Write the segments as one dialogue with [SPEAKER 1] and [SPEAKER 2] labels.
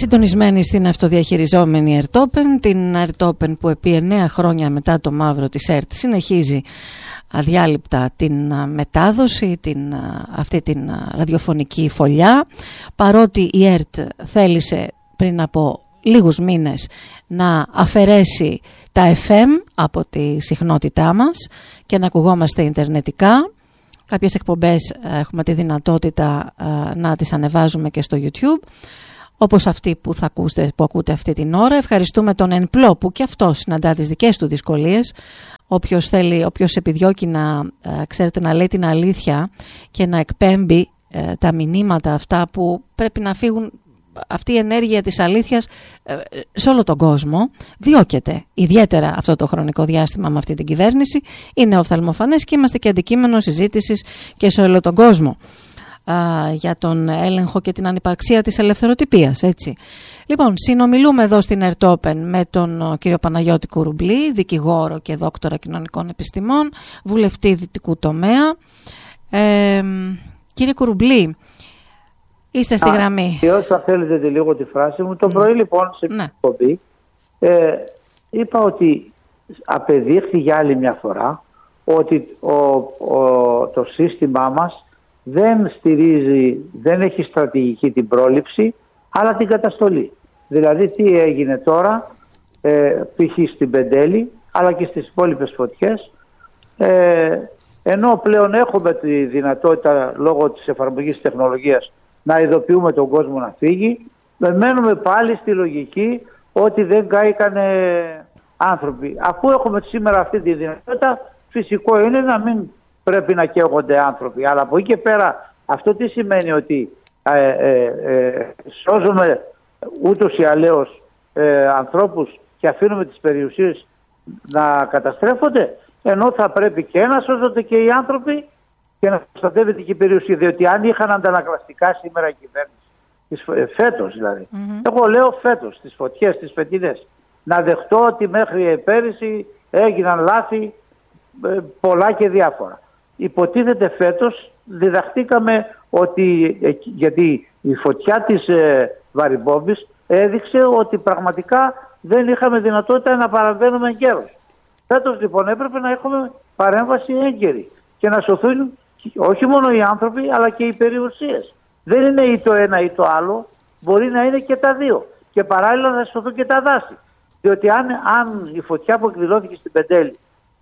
[SPEAKER 1] Συντονισμένη στην αυτοδιαχειριζόμενη ΕΡΤ-Open, την ΕΡΤ-Open που επί 9 χρόνια μετά το μαύρο της ΕΡΤ συνεχίζει αδιάλειπτα την μετάδοση, αυτή την ραδιοφωνική φωλιά, παρότι η ΕΡΤ θέλησε πριν από λίγους μήνες να αφαιρέσει τα FM από τη συχνότητά μας και να ακουγόμαστε ιντερνετικά. Κάποιες εκπομπές έχουμε τη δυνατότητα να τις ανεβάζουμε και στο YouTube, όπως αυτή που που ακούτε αυτή την ώρα. Ευχαριστούμε τον Ενπλό που και αυτό συναντά τις δικές του δυσκολίες. Όποιος επιδιώκει να λέει την αλήθεια και να εκπέμπει τα μηνύματα αυτά που πρέπει να φύγουν, αυτή η ενέργεια της αλήθειας σε όλο τον κόσμο, διώκεται ιδιαίτερα αυτό το χρονικό διάστημα με αυτή την κυβέρνηση. Είναι οφθαλμοφανές και είμαστε και αντικείμενο συζήτησης και σε όλο τον κόσμο για τον έλεγχο και την ανυπαρξία της ελευθεροτυπίας, έτσι. Λοιπόν, συνομιλούμε εδώ στην ΕΡΤ-Open με τον κύριο Παναγιώτη Κουρουμπλή, δικηγόρο και δόκτορα κοινωνικών επιστημών, βουλευτή δυτικού τομέα. Κύριε Κουρουμπλή, είστε στη γραμμή.
[SPEAKER 2] Όσο θέλετε λίγο τη φράση μου, το πρωί λοιπόν σε μια εκπομπή είπα ότι απεδείχθη για άλλη μια φορά ότι το σύστημά μας δεν έχει στρατηγική την πρόληψη, αλλά την καταστολή. Δηλαδή τι έγινε τώρα, π.χ. στην Πεντέλη, αλλά και στις υπόλοιπες φωτιές, ενώ πλέον έχουμε τη δυνατότητα λόγω της εφαρμογής της τεχνολογίας να ειδοποιούμε τον κόσμο να φύγει, μένουμε πάλι στη λογική ότι δεν κάηκαν άνθρωποι. Αφού έχουμε σήμερα αυτή τη δυνατότητα, φυσικό είναι να μην πρέπει να καίγονται άνθρωποι. Αλλά από εκεί και πέρα, αυτό τι σημαίνει? Ότι σώζουμε ούτως ή αλλιώς ανθρώπους και αφήνουμε τις περιουσίες να καταστρέφονται, ενώ θα πρέπει και να σώζονται και οι άνθρωποι και να προστατεύεται και η περιουσία. Διότι αν είχαν αντανακλαστικά σήμερα η κυβέρνηση, φέτος δηλαδή, εγώ λέω φέτος, στις φωτιές, στις φετινές, να δεχτώ ότι μέχρι πέρυσι έγιναν λάθη πολλά και διάφορα. Υποτίθεται φέτος διδαχτήκαμε ότι, γιατί η φωτιά της Βαριμπόμπης έδειξε ότι πραγματικά δεν είχαμε δυνατότητα να παραβαίνουμε εγκαίρως. Φέτος λοιπόν έπρεπε να έχουμε παρέμβαση έγκαιρη και να σωθούν όχι μόνο οι άνθρωποι αλλά και οι περιουσίες. Δεν είναι ή το ένα ή το άλλο, μπορεί να είναι και τα δύο. Και παράλληλα να σωθούν και τα δάση. Διότι αν η φωτιά που εκδηλώθηκε στην Πεντέλη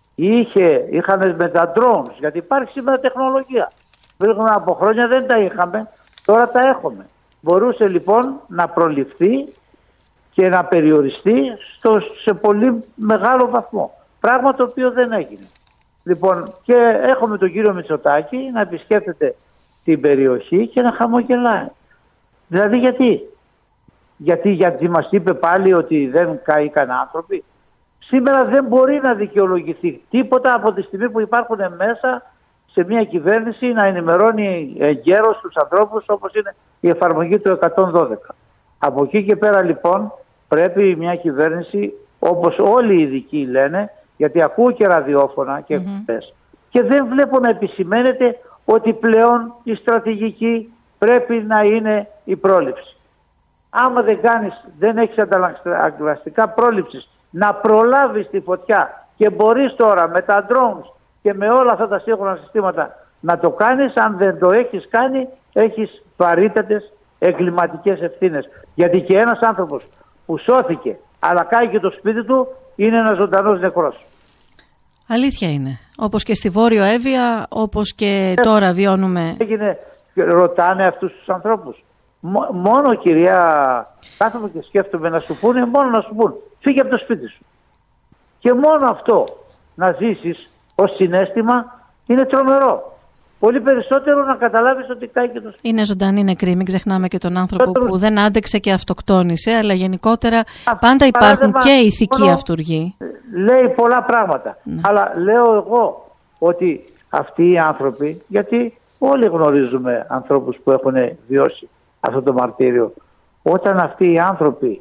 [SPEAKER 2] είχαν με τα drones, γιατί υπάρχει σήμερα τεχνολογία. Πριν από χρόνια δεν τα είχαμε, τώρα τα έχουμε. Μπορούσε λοιπόν να προληφθεί και να περιοριστεί σε πολύ μεγάλο βαθμό. Πράγμα το οποίο δεν έγινε. Λοιπόν, και έχουμε τον κύριο Μητσοτάκη να επισκέπτεται την περιοχή και να χαμογελάει. Δηλαδή γιατί μας είπε πάλι ότι δεν καήκαν άνθρωποι. Σήμερα δεν μπορεί να δικαιολογηθεί τίποτα από τη στιγμή που υπάρχουν μέσα σε μια κυβέρνηση να ενημερώνει εγκαίρως τους ανθρώπους, όπως είναι η εφαρμογή του 112. Από εκεί και πέρα λοιπόν πρέπει μια κυβέρνηση, όπως όλοι οι ειδικοί λένε, γιατί ακούω και ραδιόφωνα και εκπομπές, και δεν βλέπω να επισημαίνεται ότι πλέον η στρατηγική πρέπει να είναι η πρόληψη. Άμα δεν έχεις ανταλλακτικά πρόληψης να προλάβεις τη φωτιά και μπορείς τώρα με τα drones και με όλα αυτά τα σύγχρονα συστήματα να το κάνεις, αν δεν το έχεις κάνει έχεις βαρύτατες εγκληματικές ευθύνες. Γιατί και ένας άνθρωπος που σώθηκε αλλά κάει και το σπίτι του είναι ένας ζωντανός νεκρός.
[SPEAKER 1] Αλήθεια είναι. Όπως και στη Βόρειο Εύβοια, όπως και τώρα βιώνουμε.
[SPEAKER 2] Ρωτάνε αυτούς τους ανθρώπους. Μόνο κυρία, κάθομαι και σκέφτομαι να σου πούνε, μόνο να σου πούν φύγε από το σπίτι σου. Και μόνο αυτό να ζήσεις ως συναίσθημα είναι τρομερό. Πολύ περισσότερο να καταλάβεις ότι κάει και το σπίτι.
[SPEAKER 1] Είναι ζωντανή νεκρή, μην ξεχνάμε και τον άνθρωπο που δεν άντεξε και αυτοκτόνησε, αλλά γενικότερα πάντα υπάρχουν και ηθικοί αυτούργοι.
[SPEAKER 2] Λέει πολλά πράγματα. Αλλά λέω εγώ ότι αυτοί οι άνθρωποι, γιατί όλοι γνωρίζουμε ανθρώπους που έχουν βιώσει αυτό το μαρτύριο, όταν αυτοί οι άνθρωποι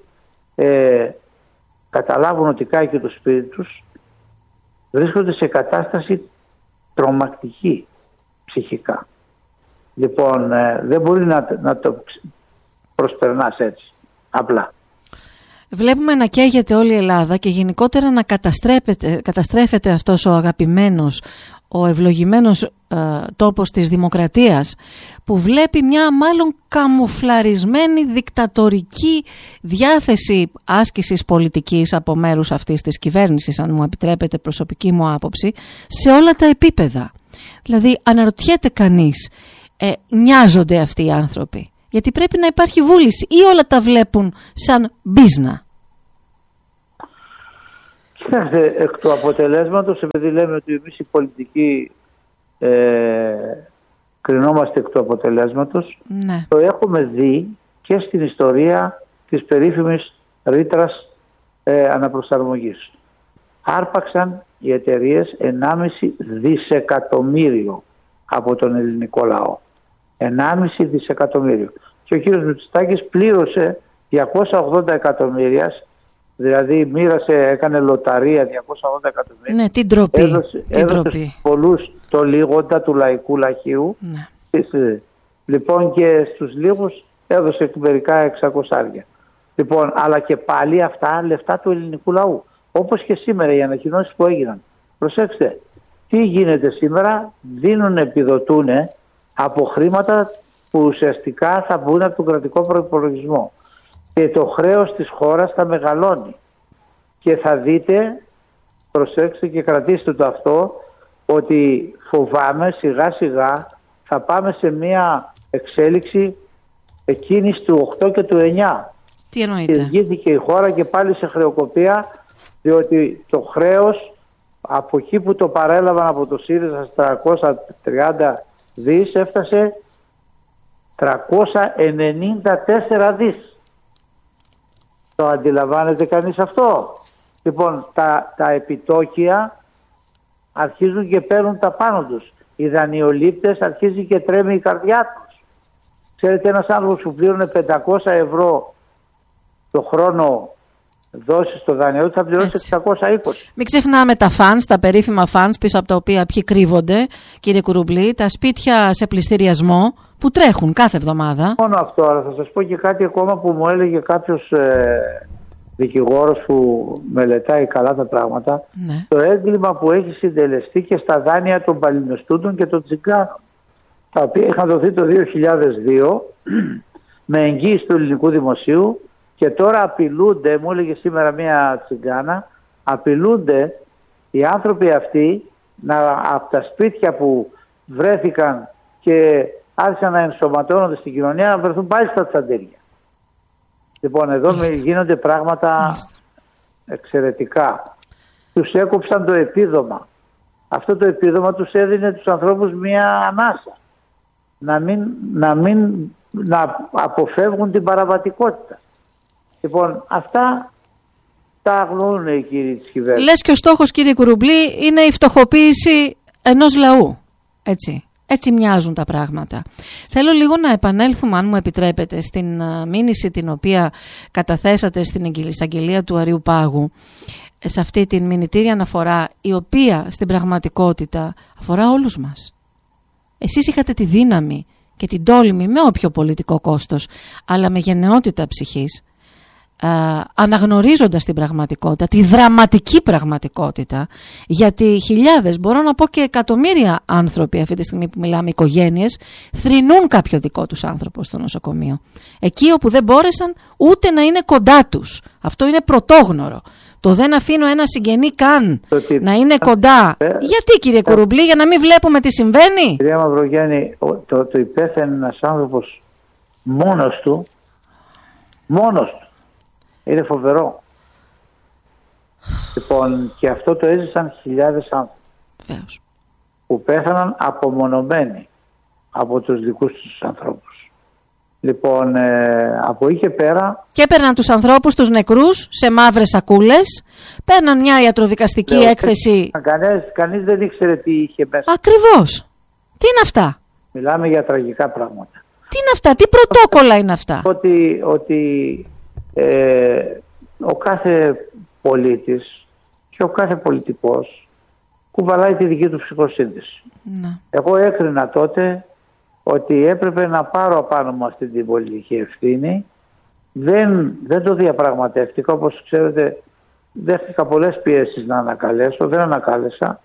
[SPEAKER 2] καταλάβουν ότι κάει και το σπίτι τους, βρίσκονται σε κατάσταση τρομακτική ψυχικά. Λοιπόν, δεν μπορεί να το προσπερνάς έτσι. Απλά.
[SPEAKER 1] Βλέπουμε να καίγεται όλη η Ελλάδα και γενικότερα να καταστρέφεται αυτός ο αγαπημένος, ο ευλογημένος τόπος της δημοκρατίας, που βλέπει μια μάλλον καμουφλαρισμένη δικτατορική διάθεση άσκησης πολιτικής από μέρους αυτής της κυβέρνησης, αν μου επιτρέπετε προσωπική μου άποψη, σε όλα τα επίπεδα. Δηλαδή αναρωτιέται κανείς, νοιάζονται αυτοί οι άνθρωποι? Γιατί πρέπει να υπάρχει βούληση, ή όλα τα βλέπουν σαν μπίζνα?
[SPEAKER 2] Κοιτάξτε, εκ του αποτελέσματος, επειδή λέμε ότι εμείς οι πολιτικοί κρινόμαστε εκ του αποτελέσματος,
[SPEAKER 1] ναι,
[SPEAKER 2] το έχουμε δει και στην ιστορία της περίφημης ρήτρας αναπροσαρμογής. Άρπαξαν οι εταιρείες 1,5 δισεκατομμύριο από τον ελληνικό λαό. 1,5 δισεκατομμύριο. Και ο κύριος Μητσοτάκης πλήρωσε 280 εκατομμύρια, δηλαδή έκανε λοταρία 280 εκατομμύρια.
[SPEAKER 1] Ναι, την ντροπή.
[SPEAKER 2] Έδωσε πολλούς το λίγοντα του λαϊκού λαχείου.
[SPEAKER 1] Ναι.
[SPEAKER 2] Λοιπόν, και στους λίγους έδωσε μερικά 600. Λοιπόν, αλλά και πάλι αυτά λεφτά του ελληνικού λαού. Όπως και σήμερα οι ανακοινώσεις που έγιναν. Προσέξτε, τι γίνεται σήμερα? Επιδοτούν από χρήματα που ουσιαστικά θα βγουν από τον κρατικό προϋπολογισμό. Και το χρέος της χώρας θα μεγαλώνει. Και θα δείτε, προσέξτε και κρατήστε το αυτό, ότι φοβάμαι σιγά σιγά θα πάμε σε μια εξέλιξη εκείνης του 8 και του 9.
[SPEAKER 1] Τι εννοείται?
[SPEAKER 2] Βγήκε η χώρα και πάλι σε χρεοκοπία, διότι το χρέος από εκεί που το παρέλαβαν από το ΣΥΡΙΖΑ στα 330 δις έφτασε 394 δις. Το αντιλαμβάνεται κανείς αυτό? Λοιπόν, τα επιτόκια αρχίζουν και παίρνουν τα πάνω τους. Οι δανειολήπτες αρχίζει και τρέμει η καρδιά τους. Ξέρετε, ένας άνθρωπος που πλήρωνε 500 ευρώ το χρόνο δώσει στο δανειό, θα πληρώσει 620.
[SPEAKER 1] Μην ξεχνάμε τα φανς, τα περίφημα φανς πίσω από τα οποία ποιοι κρύβονται, κύριε Κουρουμπλή, τα σπίτια σε πληστηριασμό που τρέχουν κάθε εβδομάδα.
[SPEAKER 2] Μόνο αυτό, αλλά θα σας πω και κάτι ακόμα που μου έλεγε κάποιος δικηγόρος που μελετάει καλά τα πράγματα.
[SPEAKER 1] Ναι.
[SPEAKER 2] Το έγκλημα που έχει συντελεστεί και στα δάνεια των παλινεστούντων και των τσιγκάνων, τα οποία είχαν δοθεί το 2002 με εγγύηση του ελληνικού δημοσίου, και τώρα απειλούνται, μου έλεγε σήμερα μία τσιγκάνα, απειλούνται οι άνθρωποι αυτοί από τα σπίτια που βρέθηκαν και άρχισαν να ενσωματώνονται στην κοινωνία, να βρεθούν πάλι στα τσαντέρια. Λοιπόν, εδώ γίνονται πράγματα εξαιρετικά. Τους έκοψαν το επίδομα. Αυτό το επίδομα τους έδινε τους ανθρώπους μία ανάσα. Να αποφεύγουν την παραβατικότητα. Λοιπόν, αυτά τα αγνοούν οι κύριοι της κυβέρνησης.
[SPEAKER 1] Λες και ο στόχος, κύριε Κουρουμπλή, είναι η φτωχοποίηση ενός λαού. Έτσι μοιάζουν τα πράγματα. Θέλω λίγο να επανέλθουμε, αν μου επιτρέπετε, στην μήνυση την οποία καταθέσατε στην εισαγγελία του Αριού Πάγου, σε αυτή την μηνυτήρια αναφορά, η οποία στην πραγματικότητα αφορά όλους μας. Εσείς είχατε τη δύναμη και την τόλμη, με όποιο πολιτικό κόστος, αλλά με γενναιότητα ψυχής, αναγνωρίζοντας την πραγματικότητα, τη δραματική πραγματικότητα, γιατί χιλιάδες, μπορώ να πω και εκατομμύρια άνθρωποι αυτή τη στιγμή που μιλάμε, οικογένειες, θρηνούν κάποιο δικό τους άνθρωπο στο νοσοκομείο, εκεί όπου δεν μπόρεσαν ούτε να είναι κοντά τους. Αυτό είναι πρωτόγνωρο. Το δεν αφήνω ένα συγγενή καν να είναι κοντά. Γιατί, κύριε Κουρουμπλή? Για να μην βλέπουμε τι συμβαίνει?
[SPEAKER 2] Κυρία Μαυρογιάννη, το υπέθανε ένας άνθρωπος μόνος του. Είναι φοβερό. Λοιπόν, και αυτό το έζησαν χιλιάδες άνθρωποι.
[SPEAKER 1] Βεβαίως.
[SPEAKER 2] Που πέθαναν απομονωμένοι από τους δικούς τους ανθρώπους. Λοιπόν, από εκεί και πέρα...
[SPEAKER 1] Και έπαιρναν τους ανθρώπους, τους νεκρούς, σε μαύρες σακούλες, παίρναν μια ιατροδικαστική έκθεση.
[SPEAKER 2] Κανείς δεν ήξερε τι είχε μέσα.
[SPEAKER 1] Ακριβώς. Τι είναι αυτά?
[SPEAKER 2] Μιλάμε για τραγικά πράγματα.
[SPEAKER 1] Τι είναι αυτά? Τι πρωτόκολλα είναι αυτά?
[SPEAKER 2] Ότι ο κάθε πολίτης και ο κάθε πολιτικός κουβαλάει τη δική του ψυχοσύνθεση.
[SPEAKER 1] Να.
[SPEAKER 2] Εγώ έκρινα τότε ότι έπρεπε να πάρω απάνω μου αυτή την πολιτική ευθύνη, δεν το διαπραγματεύτηκα. Όπως ξέρετε, δέχτηκα πολλές πιέσεις να ανακαλέσω, δεν ανακάλεσα.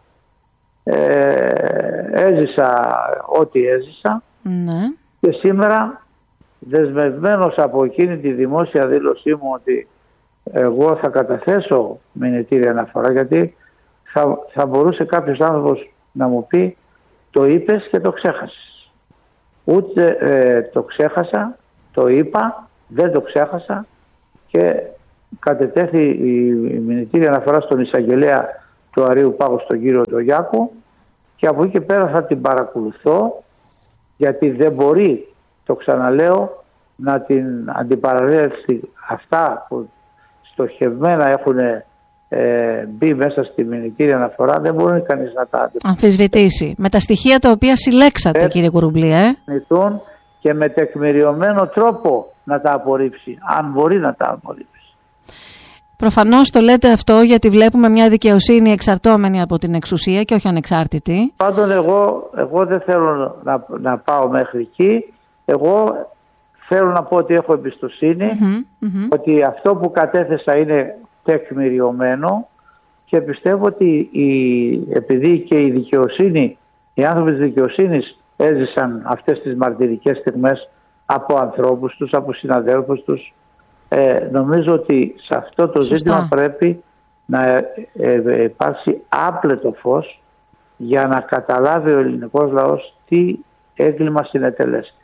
[SPEAKER 2] Έζησα ό,τι έζησα.
[SPEAKER 1] Ναι.
[SPEAKER 2] Και σήμερα, δεσμευμένος από εκείνη τη δημόσια δήλωσή μου ότι εγώ θα καταθέσω μηνυτήρια αναφορά, γιατί θα μπορούσε κάποιος άνθρωπος να μου πει το είπες και το ξέχασες. Ούτε το ξέχασα, το είπα, δεν το ξέχασα και κατετέθη η μηνυτήρια αναφορά στον εισαγγελέα του Αρείου Πάγου, στον κύριο Τογιάκο, και από εκεί και πέρα θα την παρακολουθώ, γιατί δεν μπορεί, το ξαναλέω, να την αντιπαραλέψει αυτά που στοχευμένα έχουν μπει μέσα στη μηνυτήρια αναφορά, δεν μπορεί κανείς να τα
[SPEAKER 1] αμφισβητήσει. Με τα στοιχεία τα οποία συλλέξατε, κύριε Κουρουμπλή,
[SPEAKER 2] και με τεκμηριωμένο τρόπο να τα απορρίψει, αν μπορεί να τα απορρίψει.
[SPEAKER 1] Προφανώς το λέτε αυτό γιατί βλέπουμε μια δικαιοσύνη εξαρτώμενη από την εξουσία και όχι ανεξάρτητη.
[SPEAKER 2] Πάντως εγώ δεν θέλω να πάω μέχρι εκεί. Εγώ θέλω να πω ότι έχω εμπιστοσύνη, ότι αυτό που κατέθεσα είναι τεκμηριωμένο, και πιστεύω ότι επειδή και η δικαιοσύνη, οι άνθρωποι της δικαιοσύνης έζησαν αυτές τις μαρτυρικές στιγμές από ανθρώπους τους, από συναδέλφους τους, νομίζω ότι σε αυτό το ζήτημα πρέπει να υπάρξει άπλετο φως για να καταλάβει ο ελληνικός λαός τι έγκλημα συνετελέστη.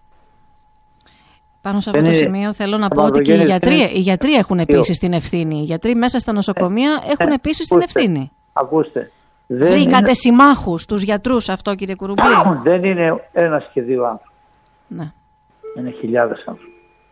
[SPEAKER 1] Πάνω σε αυτό το σημείο θέλω να πω ότι και οι γιατροί έχουν επίσης την ευθύνη. Οι γιατροί μέσα στα νοσοκομεία έχουν επίσης την ευθύνη.
[SPEAKER 2] Ακούστε.
[SPEAKER 1] Βρήκατε συμμάχους τους γιατρούς αυτό, κύριε Κουρουμπλή?
[SPEAKER 2] Δεν είναι ένας και δύο άνθρωποι.
[SPEAKER 1] Ναι.
[SPEAKER 2] Είναι χιλιάδες άνθρωποι.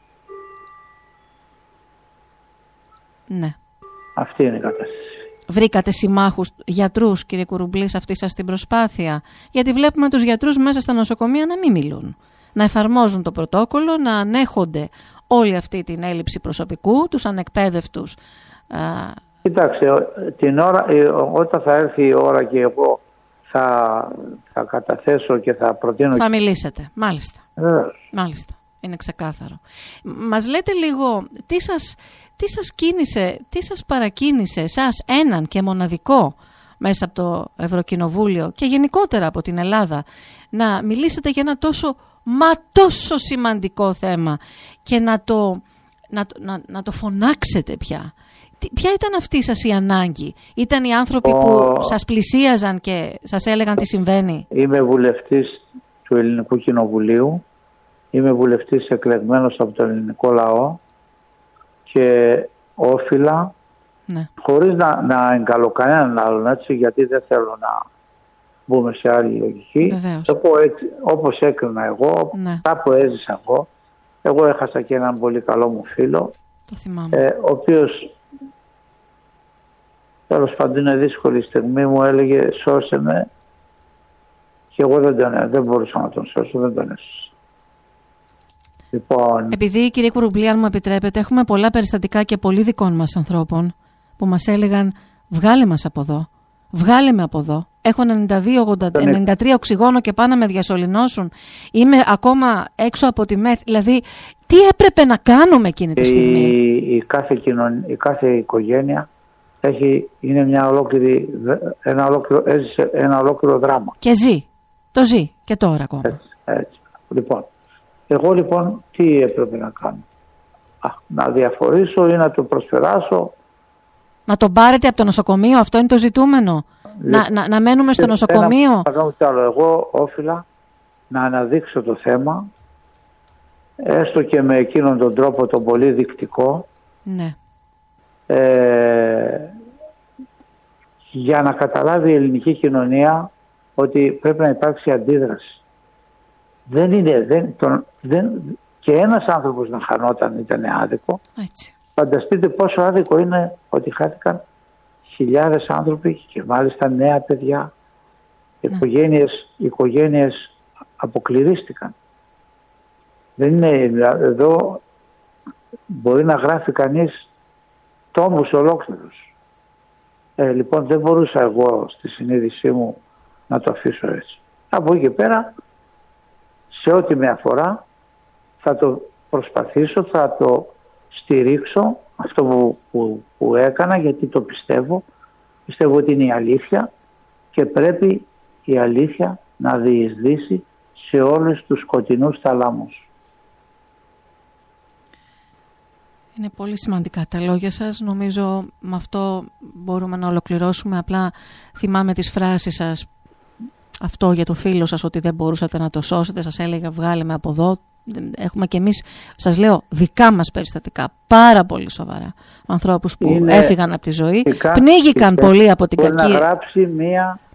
[SPEAKER 1] Ναι.
[SPEAKER 2] Αυτή είναι η κατάσταση.
[SPEAKER 1] Βρήκατε συμμάχους γιατρούς, κύριε Κουρουμπλή, σε αυτή σας την προσπάθεια? Γιατί βλέπουμε τους γιατρούς μέσα στα νοσοκομεία να μην μιλούν, να εφαρμόζουν το πρωτόκολλο, να ανέχονται όλη αυτή την έλλειψη προσωπικού, τους ανεκπαίδευτους.
[SPEAKER 2] Κοιτάξτε, όταν θα έρθει η ώρα και εγώ θα καταθέσω και θα προτείνω...
[SPEAKER 1] Θα μιλήσετε, μάλιστα. Μάλιστα, είναι ξεκάθαρο. Μας λέτε λίγο, τι σας παρακίνησε εσάς έναν και μοναδικό μέσα από το Ευρωκοινοβούλιο και γενικότερα από την Ελλάδα να μιλήσετε για ένα τόσο σημαντικό θέμα και να το φωνάξετε πια? Ποια ήταν αυτή σας η ανάγκη? Ήταν οι άνθρωποι που σας πλησίαζαν και σας έλεγαν τι συμβαίνει?
[SPEAKER 2] Είμαι βουλευτής του Ελληνικού Κοινοβουλίου, είμαι βουλευτής εκλεγμένος από τον ελληνικό λαό και όφιλα, χωρίς να εγκαλώ κανέναν άλλον, έτσι, γιατί δεν θέλω να μπούμε σε άλλη λογική. Όπως έκρινα εγώ, αυτά που έζησα εγώ έχασα και έναν πολύ καλό μου φίλο,
[SPEAKER 1] το θυμάμαι,
[SPEAKER 2] ο οποίος τέλος πάντων είναι δύσκολη στιγμή, μου έλεγε σώσε με, και εγώ δεν μπορούσα να τον σώσω, δεν τον έσωσα. Λοιπόν,
[SPEAKER 1] επειδή, κύριε Κουρουμπλή, αν μου επιτρέπετε, έχουμε πολλά περιστατικά και πολύ δικών μας ανθρώπων που μας έλεγαν βγάλε μας από εδώ, βγάλε με από εδώ. Έχω 93 οξυγόνο και πάνε να με διασωληνώσουν. Είμαι ακόμα έξω από τη ΜΕΘ. Δηλαδή, τι έπρεπε να κάνουμε εκείνη τη στιγμή?
[SPEAKER 2] Η κάθε οικογένεια είναι έζησε ένα ολόκληρο δράμα.
[SPEAKER 1] Και το ζει και τώρα ακόμα.
[SPEAKER 2] Έτσι. Λοιπόν, εγώ τι έπρεπε να κάνω? Να διαφορήσω ή να το προσπεράσω?
[SPEAKER 1] Να τον πάρετε από το νοσοκομείο, αυτό είναι το ζητούμενο? Να μένουμε στο νοσοκομείο?
[SPEAKER 2] Εγώ όφιλα να αναδείξω το θέμα, έστω και με εκείνον τον τρόπο τον πολύ δεικτικό, για να καταλάβει η ελληνική κοινωνία ότι πρέπει να υπάρξει αντίδραση. Και ένας άνθρωπος να χανόταν ήταν άδικο. Έτσι. Φανταστείτε πόσο άδικο είναι ότι χάθηκαν χιλιάδες άνθρωποι και μάλιστα νέα παιδιά. Οικογένειες αποκλειστήκαν. Εδώ μπορεί να γράφει κανείς τόμους ολόκληρους. Λοιπόν, δεν μπορούσα εγώ στη συνείδησή μου να το αφήσω έτσι. Από εκεί και πέρα, σε ό,τι με αφορά, θα το προσπαθήσω, στηρίξω αυτό που έκανα, γιατί το πιστεύω. Πιστεύω ότι είναι η αλήθεια και πρέπει η αλήθεια να διεισδύσει σε όλους τους σκοτεινούς θαλάμους.
[SPEAKER 1] Είναι πολύ σημαντικά τα λόγια σας. Νομίζω με αυτό μπορούμε να ολοκληρώσουμε. Απλά θυμάμαι τις φράσεις σας, αυτό για το φίλο σας, ότι δεν μπορούσατε να το σώσετε. Σας έλεγα βγάλε με από εδώ. Έχουμε κι εμείς, σας λέω, δικά μας περιστατικά, πάρα πολύ σοβαρά. Ανθρώπους που έφυγαν από τη ζωή, πνίγηκαν πολύ από την κακή.
[SPEAKER 2] Να γράψει μία